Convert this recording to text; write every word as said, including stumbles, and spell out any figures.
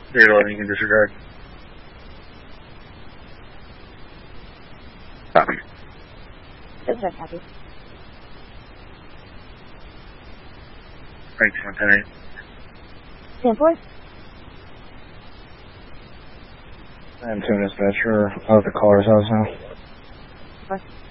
eight eleven, you can disregard. Copy. Dispatch, copy. Thanks, one ten eight. ten four. I'm two dispatcher of the caller's house now. Four.